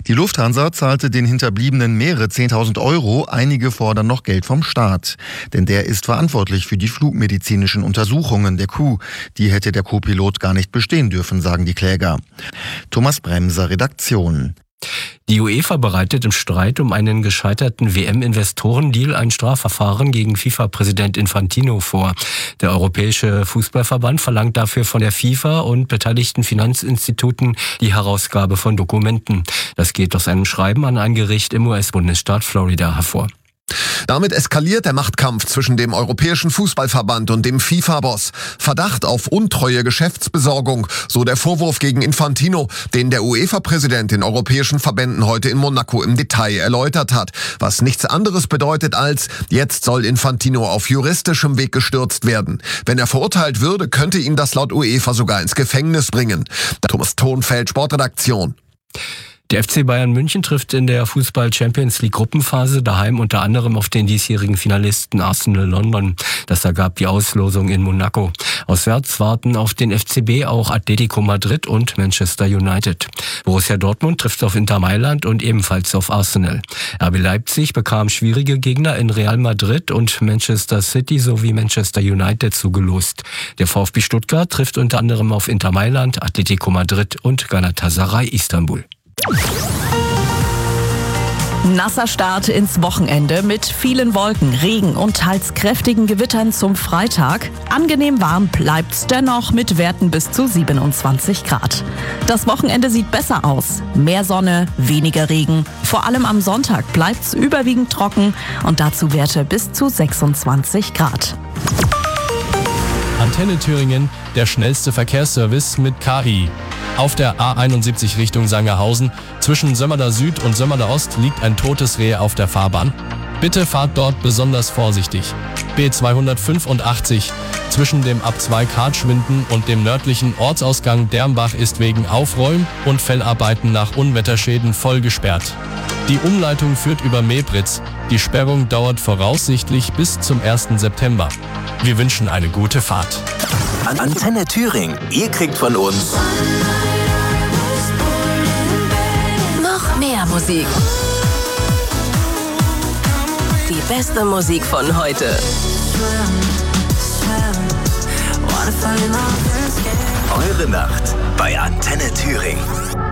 Die Lufthansa zahlte den Hinterbliebenen mehrere 10.000 Euro. Einige fordern noch Geld vom Staat. Denn der ist verantwortlich für die flugmedizinischen Untersuchungen der Crew. Die hätte der Co-Pilot gar nicht bestehen dürfen, sagen die Kläger. Thomas Bremser, Redaktion. Die UEFA bereitet im Streit um einen gescheiterten WM-Investorendeal ein Strafverfahren gegen FIFA-Präsident Infantino vor. Der Europäische Fußballverband verlangt dafür von der FIFA und beteiligten Finanzinstituten die Herausgabe von Dokumenten. Das geht aus einem Schreiben an ein Gericht im US-Bundesstaat Florida hervor. Damit eskaliert der Machtkampf zwischen dem Europäischen Fußballverband und dem FIFA-Boss. Verdacht auf untreue Geschäftsbesorgung, so der Vorwurf gegen Infantino, den der UEFA-Präsident den europäischen Verbänden heute in Monaco im Detail erläutert hat. Was nichts anderes bedeutet als, jetzt soll Infantino auf juristischem Weg gestürzt werden. Wenn er verurteilt würde, könnte ihn das laut UEFA sogar ins Gefängnis bringen. Thomas Thonfeld, Sportredaktion. Der FC Bayern München trifft in der Fußball-Champions-League-Gruppenphase daheim unter anderem auf den diesjährigen Finalisten Arsenal London. Das ergab die Auslosung in Monaco. Auswärts warten auf den FCB auch Atletico Madrid und Manchester United. Borussia Dortmund trifft auf Inter Mailand und ebenfalls auf Arsenal. RB Leipzig bekam schwierige Gegner in Real Madrid und Manchester City sowie Manchester United zugelost. Der VfB Stuttgart trifft unter anderem auf Inter Mailand, Atletico Madrid und Galatasaray Istanbul. Nasser Start ins Wochenende mit vielen Wolken, Regen und teils kräftigen Gewittern zum Freitag. Angenehm warm bleibt's dennoch mit Werten bis zu 27 Grad. Das Wochenende sieht besser aus. Mehr Sonne, weniger Regen. Vor allem am Sonntag bleibt's überwiegend trocken und dazu Werte bis zu 26 Grad. Antenne Thüringen, der schnellste Verkehrsservice mit KI. Auf der A71 Richtung Sangerhausen zwischen Sömmerda Süd und Sömmerda Ost liegt ein totes Reh auf der Fahrbahn. Bitte fahrt dort besonders vorsichtig. B285 zwischen dem Ab2 Kartschwinden und dem nördlichen Ortsausgang Dermbach ist wegen Aufräum- und Fellarbeiten nach Unwetterschäden voll gesperrt. Die Umleitung führt über Mebritz. Die Sperrung dauert voraussichtlich bis zum 1. September. Wir wünschen eine gute Fahrt. Antenne Thüringen. Ihr kriegt von uns noch mehr Musik. Die beste Musik von heute. Eure Nacht bei Antenne Thüringen.